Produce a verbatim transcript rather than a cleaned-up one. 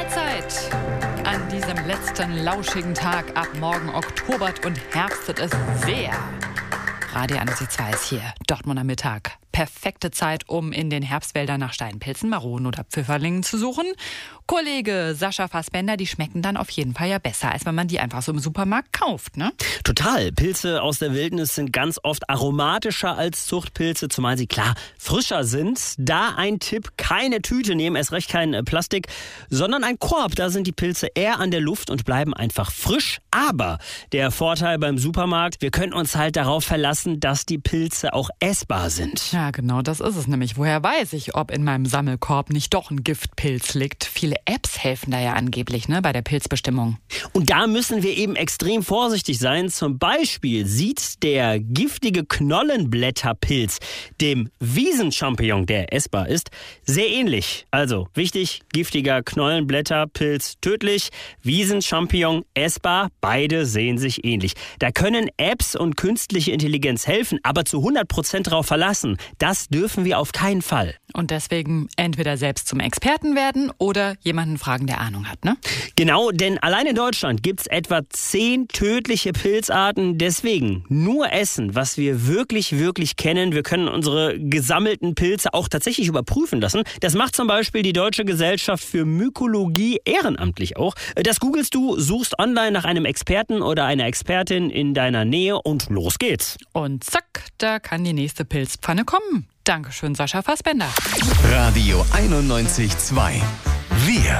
Mahlzeit an diesem letzten lauschigen Tag. Ab morgen oktobert und herbstet es sehr. Radio eins zwei ist hier, Dortmunder Mittag. Perfekte Zeit, um in den Herbstwäldern nach Steinpilzen, Maronen oder Pfifferlingen zu suchen. Kollege Sascha Fassbender, die schmecken dann auf jeden Fall ja besser, als wenn man die einfach so im Supermarkt kauft, ne? Total. Pilze aus der Wildnis sind ganz oft aromatischer als Zuchtpilze, zumal sie klar frischer sind. Da ein Tipp: keine Tüte nehmen, erst recht kein äh, Plastik, sondern ein Korb. Da sind die Pilze eher an der Luft und bleiben einfach frisch. Aber der Vorteil beim Supermarkt: wir können uns halt darauf verlassen, dass die Pilze auch essbar sind. Ja, genau, das ist es nämlich. Woher weiß ich, ob in meinem Sammelkorb nicht doch ein Giftpilz liegt? Viele Apps helfen da ja angeblich, ne, bei der Pilzbestimmung. Und da müssen wir eben extrem vorsichtig sein. Zum Beispiel sieht der giftige Knollenblätterpilz dem Wiesenchampignon, der essbar ist, sehr ähnlich. Also wichtig: giftiger Knollenblätterpilz tödlich, Wiesenchampignon essbar, beide sehen sich ähnlich. Da können Apps und künstliche Intelligenz helfen, aber zu hundert Prozent darauf verlassen, das dürfen wir auf keinen Fall. Und deswegen entweder selbst zum Experten werden oder jemanden fragen, der Ahnung hat, ne? Genau, denn allein in Deutschland gibt es etwa zehn tödliche Pilzarten. Deswegen nur essen, was wir wirklich, wirklich kennen. Wir können unsere gesammelten Pilze auch tatsächlich überprüfen lassen. Das macht zum Beispiel die Deutsche Gesellschaft für Mykologie ehrenamtlich auch. Das googelst du, suchst online nach einem Experten oder einer Expertin in deiner Nähe und los geht's. Und zack, da kann die nächste Pilzpfanne kommen. Dankeschön, Sascha Fassbender. Radio einundneunzig Komma zwei. Wir